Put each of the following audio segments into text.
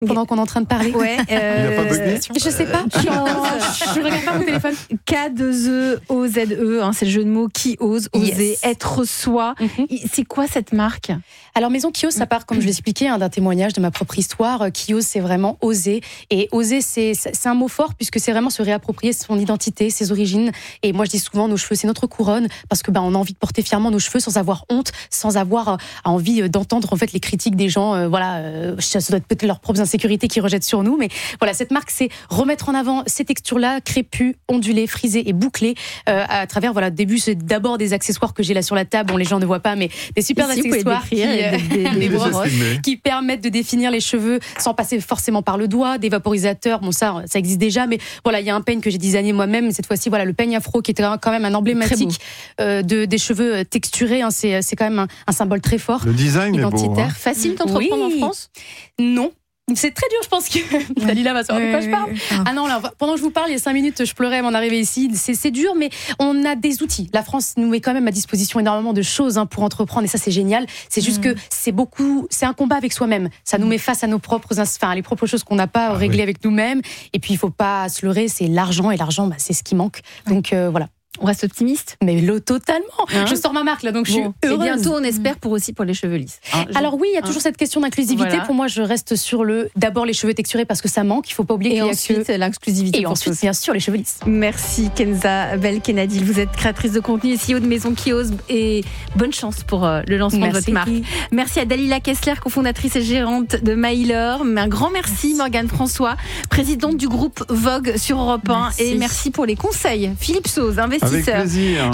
pendant qu'on est en train de parler. Ouais. Il n'a pas bugué ? Je sais pas. Je regarde pas mon téléphone. K2EOZE, c'est le jeu de mots qui ose, oser, Yes. être soi. C'est quoi cette marque ? Alors Maison Kios, ça part, comme je l'ai expliqué, d'un témoignage de ma propre histoire. Kios, c'est vraiment oser. Et oser, c'est un mot fort puisque c'est vraiment se réapproprier son identité, ses origines. Et moi, je dis souvent, nos cheveux, c'est notre couronne parce que on a envie de porter fièrement nos cheveux sans avoir honte, sans avoir envie d'entendre en fait les critiques des gens. Ça doit être peut-être leurs propres insécurités qui rejettent sur nous. Mais voilà, cette marque, c'est remettre en avant ces textures-là, crépues, ondulées, frisées et bouclées à travers. Voilà, au début, c'est d'abord des accessoires que j'ai là sur la table. Bon, les gens ne voient pas, mais des super accessoires des brosses qui permettent de définir les cheveux sans passer forcément par le doigt, des vaporisateurs, bon ça existe déjà, mais voilà, il y a un peigne que j'ai designé moi-même, cette fois-ci voilà le peigne afro qui était quand même un emblématique des cheveux texturés, c'est quand même un symbole très fort. Le design identitaire. est beau. Facile d'entreprendre en France ? Non. C'est très dur, je pense que Dalila va savoir de quoi je parle. Ah non, là, pendant que je vous parle, il y a 5 minutes, je pleurais à mon arrivée ici. C'est dur, mais on a des outils. La France nous met quand même à disposition énormément de choses pour entreprendre, et ça, c'est génial. C'est juste que c'est un combat avec soi-même. Ça nous met face à nos propres, les propres choses qu'on n'a pas réglées avec nous-mêmes. Et puis, il faut pas se leurrer, c'est l'argent, et l'argent, c'est ce qui manque. Donc voilà. On reste optimiste ? Mais totalement. Je sors ma marque là, donc je suis heureuse. Et bientôt, on espère pour les cheveux lisses. Alors oui, il y a toujours cette question d'inclusivité. Voilà. Pour moi, je reste sur d'abord les cheveux texturés parce que ça manque. Il ne faut pas oublier qu'il y a ensuite l'inclusivité. Et ensuite, bien sûr, les cheveux lisses. Merci Kenza Belkenadil. Vous êtes créatrice de contenu et CEO de Maison Kios. Et bonne chance pour le lancement de votre marque. Merci à Dalila Kessler, cofondatrice et gérante de Mailler. Un grand merci Morgane François, présidente du groupe Vogue sur Europe 1. Merci. Et merci pour les conseils. Philippe Sauze, investisseur. Avec plaisir.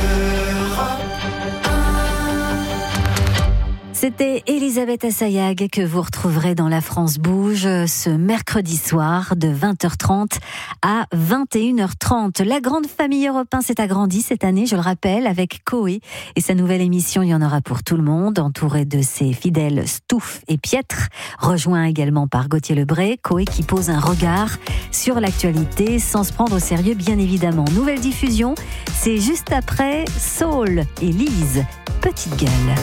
C'était Elisabeth Assayag que vous retrouverez dans La France Bouge ce mercredi soir de 20h30 à 21h30. La grande famille Europe 1 s'est agrandie cette année, je le rappelle, avec Coé et sa nouvelle émission. Il y en aura pour tout le monde, entouré de ses fidèles Stouff et Pietre, rejoint également par Gauthier Lebray. Coé qui pose un regard sur l'actualité sans se prendre au sérieux, bien évidemment. Nouvelle diffusion, c'est juste après Saul et Lise, Petite Gueule.